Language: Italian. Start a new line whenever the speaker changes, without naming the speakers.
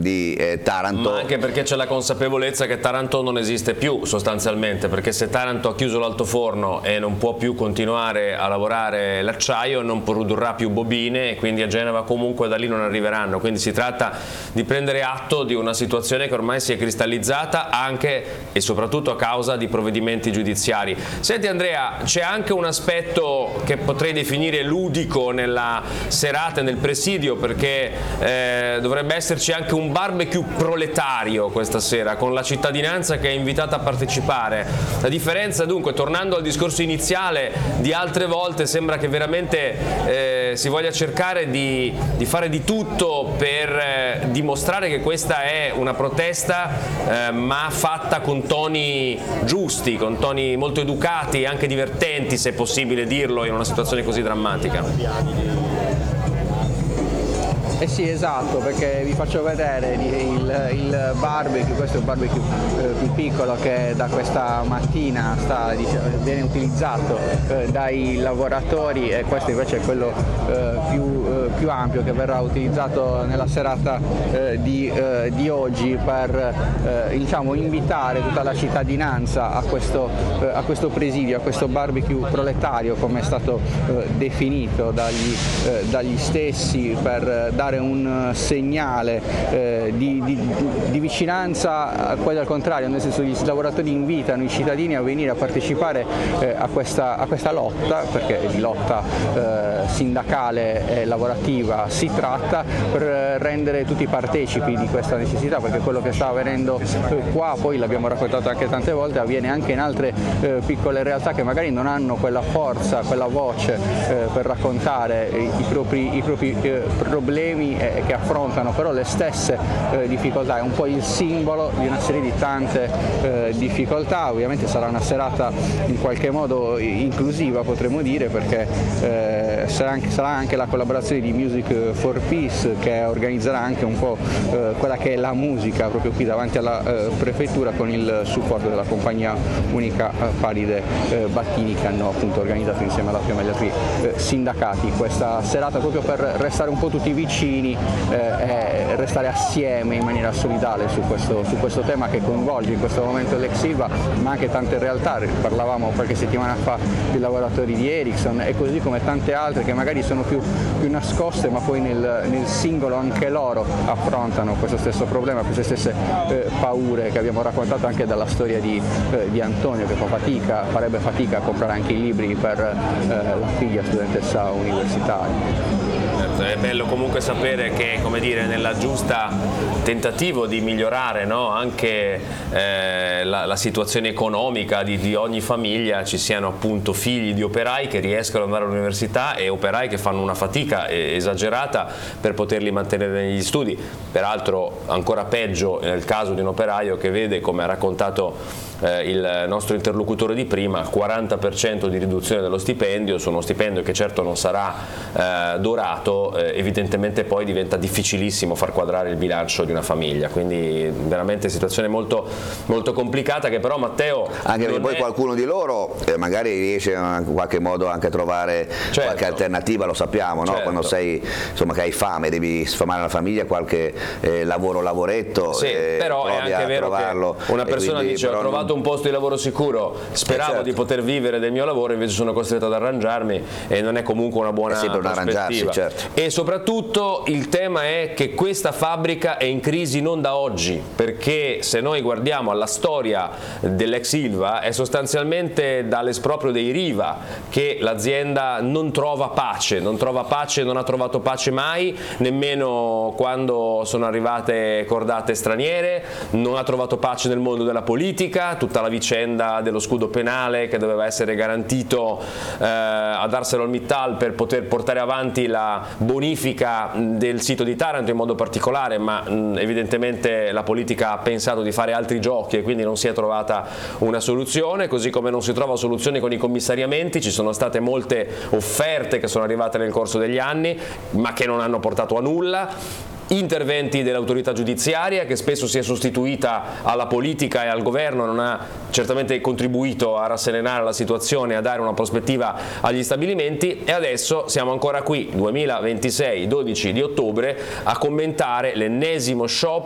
di Taranto.
Ma anche perché c'è la consapevolezza che Taranto non esiste più sostanzialmente, perché se Taranto ha chiuso l'altoforno e non può più continuare a lavorare l'acciaio, non produrrà più bobine e quindi a Genova comunque da lì non arriveranno. Quindi si tratta di prendere atto di una situazione che ormai si è cristallizzata anche e soprattutto a causa di provvedimenti giudiziari. Senti Andrea, c'è anche un aspetto che potrei definire ludico nella serata e nel presidio, perché dovrebbe esserci anche un barbecue proletario questa sera con la cittadinanza che è invitata a partecipare. La differenza dunque, tornando al discorso iniziale di altre volte, sembra che veramente si voglia cercare di fare di tutto per dimostrare che questa è una protesta ma fatta con toni giusti, con toni molto educati e anche divertenti, se è possibile dirlo in una situazione così drammatica.
Eh sì, esatto, perché vi faccio vedere il barbecue. Questo è un barbecue più piccolo che da questa mattina viene utilizzato dai lavoratori, e questo invece è quello più ampio che verrà utilizzato nella serata di oggi per diciamo, invitare tutta la cittadinanza a questo presidio, a questo barbecue proletario, come è stato definito dagli stessi, per dare un segnale di vicinanza. Poi al contrario, nel senso, i lavoratori invitano i cittadini a venire a partecipare a questa lotta, perché di lotta sindacale e lavorativa si tratta, per rendere tutti partecipi di questa necessità, perché quello che sta avvenendo qua, poi l'abbiamo raccontato anche tante volte, avviene anche in altre piccole realtà che magari non hanno quella forza, quella voce per raccontare i propri problemi che affrontano, però le stesse difficoltà. È un po' il simbolo di una serie di tante difficoltà. Ovviamente sarà una serata in qualche modo inclusiva, potremmo dire, perché sarà anche la collaborazione di Music for Peace, che organizzerà anche un po' quella che è la musica proprio qui davanti alla prefettura, con il supporto della compagnia unica Paride Battini, che hanno appunto organizzato insieme alla FIOM e agli altri sindacati questa serata, proprio per restare un po' tutti vicini e restare assieme in maniera solidale su questo tema che coinvolge in questo momento l'ex Ilva, ma anche tante realtà. Parlavamo qualche settimana fa dei lavoratori di Ericsson, e così come tante altre che magari sono più nascoste, ma poi nel singolo anche loro affrontano questo stesso problema, queste stesse paure che abbiamo raccontato anche dalla storia di Antonio, che farebbe fatica a comprare anche i libri per la figlia studentessa universitaria.
È bello comunque sapere che, come dire, nella giusta tentativo di migliorare, no, anche la situazione economica di ogni famiglia, ci siano appunto figli di operai che riescono ad andare all'università e operai che fanno una fatica esagerata per poterli mantenere negli studi. Peraltro ancora peggio nel caso di un operaio che vede, come ha raccontato il nostro interlocutore di prima, 40% di riduzione dello stipendio, su uno stipendio che certo non sarà dorato. Evidentemente poi diventa difficilissimo far quadrare il bilancio di una famiglia, quindi veramente situazione molto, molto complicata, che però, Matteo,
anche perché poi qualcuno di loro magari riesce in qualche modo anche a trovare qualche alternativa, lo sappiamo, no? Quando sei, insomma, che hai fame, devi sfamare la famiglia, qualche lavoretto,
sì, però è anche vero che una persona dice: ho trovato un posto di lavoro sicuro, speravo di poter vivere del mio lavoro, invece sono costretto ad arrangiarmi, e non è comunque una buona prospettiva. E soprattutto il tema è che questa fabbrica è in crisi non da oggi, perché se noi guardiamo alla storia dell'ex Ilva, è sostanzialmente dall'esproprio dei Riva che l'azienda non trova pace, non ha trovato pace mai, nemmeno quando sono arrivate cordate straniere, non ha trovato pace nel mondo della politica, tutta la vicenda dello scudo penale che doveva essere garantito ad ArcelorMittal per poter portare avanti la bonifica del sito di Taranto in modo particolare, ma evidentemente la politica ha pensato di fare altri giochi e quindi non si è trovata una soluzione, così come non si trova soluzione con i commissariamenti. Ci sono state molte offerte che sono arrivate nel corso degli anni ma che non hanno portato a nulla. Interventi dell'autorità giudiziaria, che spesso si è sostituita alla politica e al governo, non ha certamente contribuito a rasserenare la situazione, a dare una prospettiva agli stabilimenti, e adesso siamo ancora qui, 2026, 12 di ottobre, a commentare l'ennesimo sciopero